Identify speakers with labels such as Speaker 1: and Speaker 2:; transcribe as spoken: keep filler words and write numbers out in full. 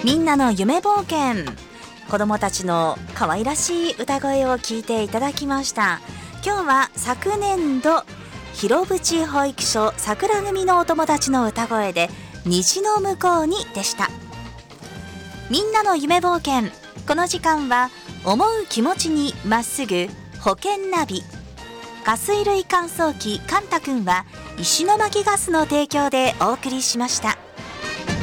Speaker 1: みんなの夢冒険、子どもたちの可愛らしい歌声を聞いていただきました。今日は昨年度広淵保育所桜組のお友達の歌声で虹の向こうにでした。みんなの夢冒険、この時間は思う気持ちにまっすぐ保険ナビ、加水類乾燥機カンタくんは石巻ガスの提供でお送りしました。